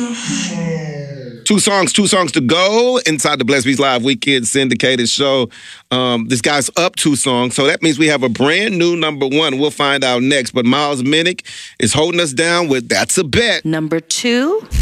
Two songs to go inside the Blessed Beats Live Weekend syndicated show. This guy's up 2 songs, so that means we have a brand new number 1. We'll find out next. But Miles Minnick is holding us down with That's a Bet. Number 2.